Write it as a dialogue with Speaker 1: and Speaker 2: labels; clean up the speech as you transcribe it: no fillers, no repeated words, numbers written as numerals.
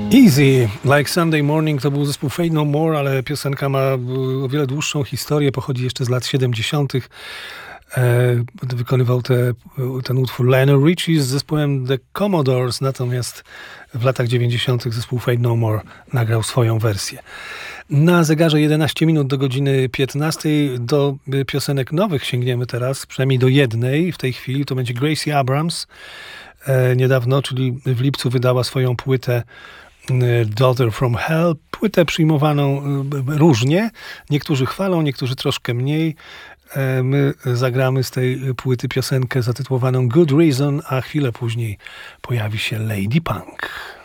Speaker 1: Easy, Like Sunday Morning to był zespół Fade No More, ale piosenka ma o wiele dłuższą historię, pochodzi jeszcze z lat 70. Wykonywał ten utwór Lionel Richie z zespołem The Commodores, natomiast w latach 90. zespół Fade No More nagrał swoją wersję. Na zegarze 11 minut do godziny 15. Do piosenek nowych sięgniemy teraz, przynajmniej do jednej w tej chwili. To będzie Gracie Abrams. Niedawno, czyli w lipcu, wydała swoją płytę Daughter from Hell. Płytę przyjmowaną różnie. Niektórzy chwalą, niektórzy troszkę mniej. My zagramy z tej płyty piosenkę zatytułowaną Good Reason, a chwilę później pojawi się Lady Punk.